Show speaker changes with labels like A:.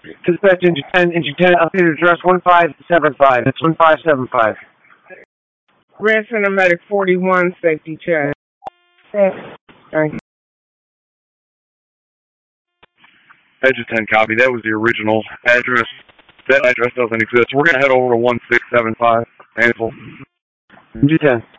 A: Dispatch engine 10, updated address 1575. It's 1575.
B: Red Cinematic 41, safety check. Thank you.
C: Edge 10 copy. That was the original address. That address doesn't exist. We're going to head over to 1675. Ansel.
A: Engine 10.